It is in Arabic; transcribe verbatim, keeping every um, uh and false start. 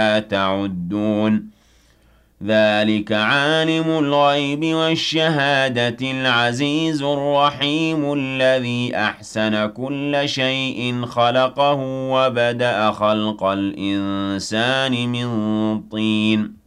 تعدون ذلك عالم الغيب والشهادة العزيز الرحيم الذي أحسن كل شيء خلقه وبدأ خلق الإنسان من طين